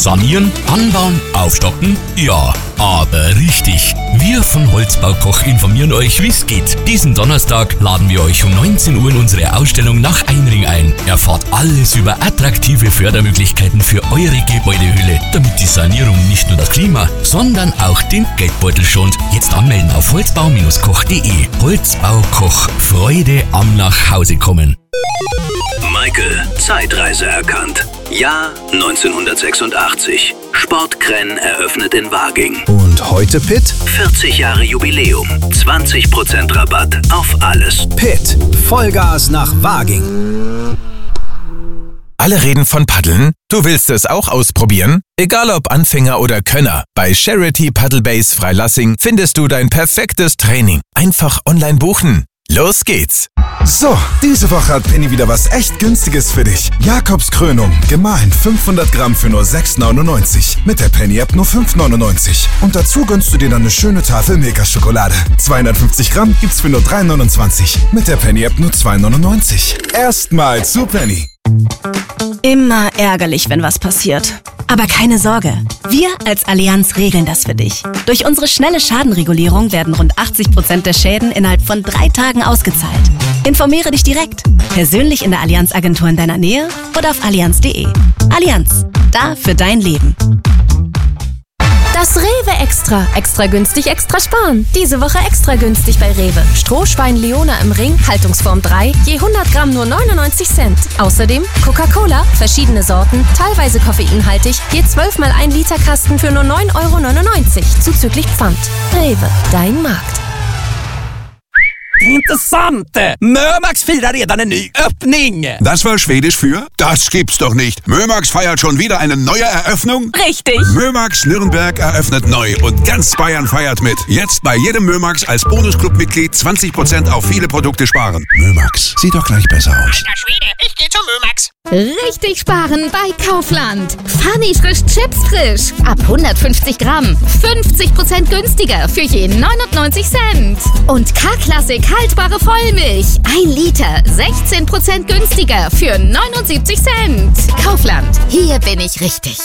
Sanieren, anbauen, aufstocken? Ja, aber richtig. Wir von Holzbau Koch informieren euch, wie es geht. Diesen Donnerstag laden wir euch um 19 Uhr in unsere Ausstellung nach Einring ein. Erfahrt alles über attraktive Fördermöglichkeiten für eure Gebäudehülle, damit die Sanierung nicht nur das Klima, sondern auch den Geldbeutel schont. Jetzt anmelden auf holzbau-koch.de. Holzbau Koch. Freude am Nachhausekommen. Michael, Zeitreise erkannt. Jahr 1986. Sportkrenn eröffnet in Waging. Und heute Pitt? 40 Jahre Jubiläum. 20% Rabatt auf alles. Pitt. Vollgas nach Waging. Alle reden von Paddeln? Du willst es auch ausprobieren? Egal ob Anfänger oder Könner, bei Charity Paddle Base Freilassing findest du dein perfektes Training. Einfach online buchen. Los geht's! So, diese Woche hat Penny wieder was echt Günstiges für dich. Jakobskrönung, gemahlen 500 Gramm für nur 6,99. Mit der Penny-App nur 5,99. Und dazu gönnst du dir dann eine schöne Tafel Milka-Schokolade. 250 Gramm gibt's für nur 3,29. Mit der Penny-App nur 2,99. Erstmal zu Penny. Immer ärgerlich, wenn was passiert. Aber keine Sorge, wir als Allianz regeln das für dich. Durch unsere schnelle Schadenregulierung werden rund 80% der Schäden innerhalb von 3 Tagen ausgezahlt. Informiere dich direkt, persönlich in der Allianz-Agentur in deiner Nähe oder auf allianz.de. Allianz, da für dein Leben. Das Rewe Extra. Extra günstig, extra sparen. Diese Woche extra günstig bei Rewe. Strohschwein Leona im Ring, Haltungsform 3, je 100 Gramm nur 99 Cent. Außerdem Coca-Cola, verschiedene Sorten, teilweise koffeinhaltig, je 12 mal 1 Liter Kasten für nur 9,99 €, zuzüglich Pfand. Rewe, dein Markt. Intressant! Mömax firar redan en ny öppning! Das war Schwedisch für? Das gibt's doch nicht. Mömax feiert schon wieder eine neue Eröffnung? Richtig! Mömax Nürnberg eröffnet neu und ganz Bayern feiert mit. Jetzt bei jedem Mömax als Bonusclub-Mitglied 20% auf viele Produkte sparen. Mömax, sieht doch gleich besser aus. Alter Schwede, ich geh zum Mömax. Richtig sparen bei Kaufland. Funny frisch Chips frisch. Ab 150 Gramm. 50% günstiger für je 99 Cent. Und K-Klassik haltbare Vollmilch. 1 Liter. 16% günstiger für 79 Cent. Kaufland. Hier bin ich richtig.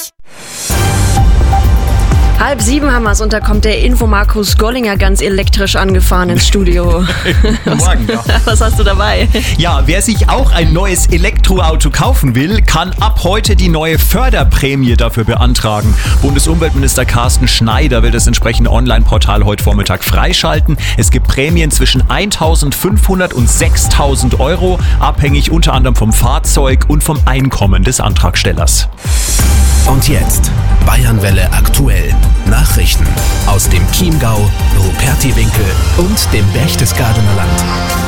6:30 haben wir es und da kommt der Info-Markus Gollinger ganz elektrisch angefahren ins Studio. Guten Morgen, ja. Was hast du dabei? Ja, wer sich auch ein neues Elektroauto kaufen will, kann ab heute die neue Förderprämie dafür beantragen. Bundesumweltminister Carsten Schneider will das entsprechende Online-Portal heute Vormittag freischalten. Es gibt Prämien zwischen 1.500 und 6.000 €, abhängig unter anderem vom Fahrzeug und vom Einkommen des Antragstellers. Und jetzt Bayernwelle aktuell. Nachrichten aus dem Chiemgau, Rupertiwinkel und dem Berchtesgadener Land.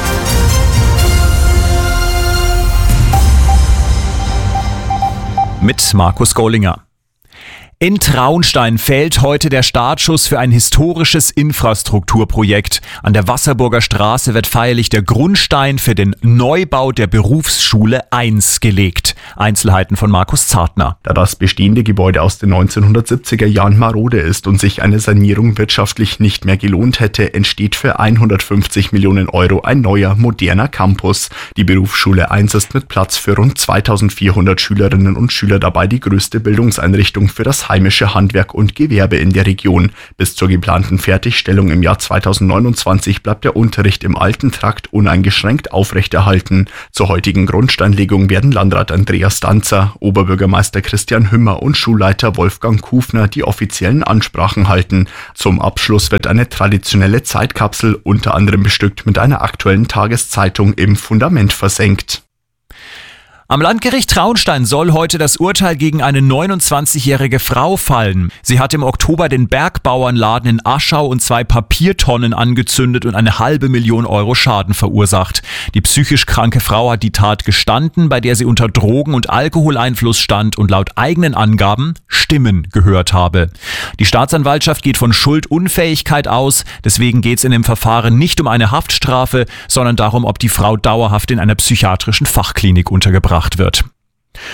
Mit Markus Gollinger. In Traunstein fällt heute der Startschuss für ein historisches Infrastrukturprojekt. An der Wasserburger Straße wird feierlich der Grundstein für den Neubau der Berufsschule 1 gelegt. Einzelheiten von Markus Zartner. Da das bestehende Gebäude aus den 1970er Jahren marode ist und sich eine Sanierung wirtschaftlich nicht mehr gelohnt hätte, entsteht für 150 Millionen € ein neuer, moderner Campus. Die Berufsschule 1 ist mit Platz für rund 2400 Schülerinnen und Schüler dabei die größte Bildungseinrichtung für das heimische Handwerk und Gewerbe in der Region. Bis zur geplanten Fertigstellung im Jahr 2029 bleibt der Unterricht im alten Trakt uneingeschränkt aufrechterhalten. Zur heutigen Grundsteinlegung werden Landrat Andreas Danzer, Oberbürgermeister Christian Hümmer und Schulleiter Wolfgang Kufner die offiziellen Ansprachen halten. Zum Abschluss wird eine traditionelle Zeitkapsel, unter anderem bestückt mit einer aktuellen Tageszeitung, im Fundament versenkt. Am Landgericht Traunstein soll heute das Urteil gegen eine 29-jährige Frau fallen. Sie hat im Oktober den Bergbauernladen in Aschau und 2 Papiertonnen angezündet und eine $500.000 € Schaden verursacht. Die psychisch kranke Frau hat die Tat gestanden, bei der sie unter Drogen- und Alkoholeinfluss stand und laut eigenen Angaben Stimmen gehört habe. Die Staatsanwaltschaft geht von Schuldunfähigkeit aus. Deswegen geht es in dem Verfahren nicht um eine Haftstrafe, sondern darum, ob die Frau dauerhaft in einer psychiatrischen Fachklinik untergebracht wird.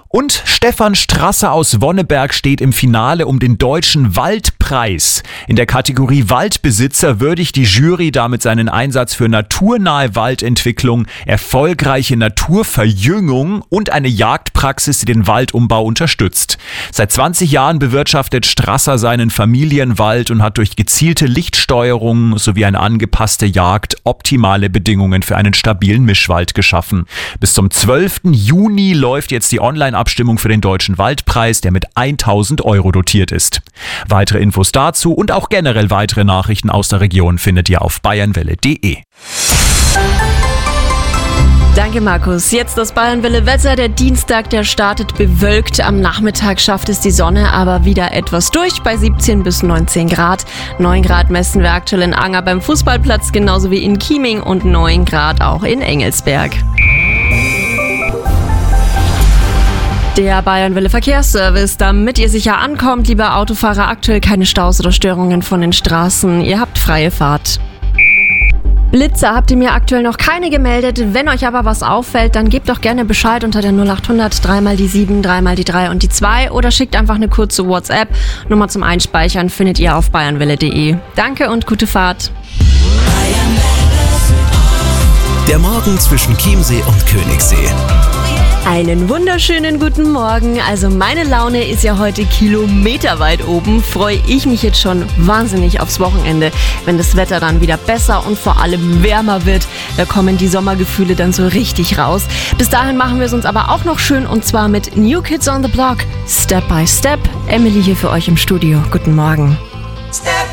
Und Stefan Strasser aus Wonneberg steht im Finale um den Deutschen Waldpreis. In der Kategorie Waldbesitzer würdigt die Jury damit seinen Einsatz für naturnahe Waldentwicklung, erfolgreiche Naturverjüngung und eine Jagdpraxis, die den Waldumbau unterstützt. Seit 20 Jahren bewirtschaftet Strasser seinen Familienwald und hat durch gezielte Lichtsteuerung sowie eine angepasste Jagd optimale Bedingungen für einen stabilen Mischwald geschaffen. Bis zum 12. Juni läuft jetzt die Online-Abstimmung für den Deutschen Waldpreis, der mit 1.000 € dotiert ist. Weitere Infos dazu und auch generell weitere Nachrichten aus der Region findet ihr auf bayernwelle.de. Danke, Markus. Jetzt das Bayernwelle-Wetter. Der Dienstag, der startet bewölkt. Am Nachmittag schafft es die Sonne aber wieder etwas durch bei 17 bis 19 Grad. 9 Grad messen wir aktuell in Anger beim Fußballplatz, genauso wie in Chieming und 9 Grad auch in Engelsberg. Der Bayernwelle Verkehrsservice, damit ihr sicher ankommt, lieber Autofahrer, aktuell keine Staus oder Störungen von den Straßen. Ihr habt freie Fahrt. Blitzer habt ihr mir aktuell noch keine gemeldet. Wenn euch aber was auffällt, dann gebt doch gerne Bescheid unter der 0800 3 mal die 7, 3 mal die 3 und die 2 oder schickt einfach eine kurze WhatsApp. Nummer zum Einspeichern findet ihr auf bayernwelle.de. Danke und gute Fahrt. Der Morgen zwischen Chiemsee und Königssee. Einen wunderschönen guten Morgen. Also meine Laune ist ja heute kilometerweit oben. Freue ich mich jetzt schon wahnsinnig aufs Wochenende, wenn das Wetter dann wieder besser und vor allem wärmer wird. Da kommen die Sommergefühle dann so richtig raus. Bis dahin machen wir es uns aber auch noch schön und zwar mit New Kids on the Block. Step by Step. Emily hier für euch im Studio. Guten Morgen.